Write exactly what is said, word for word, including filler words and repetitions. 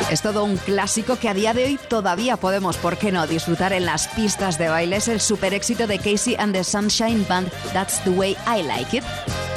Es todo un clásico que a día de hoy todavía podemos, ¿por qué no?, disfrutar en las pistas de baile. Es el super éxito de Casey and the Sunshine Band, That's the Way I Like It.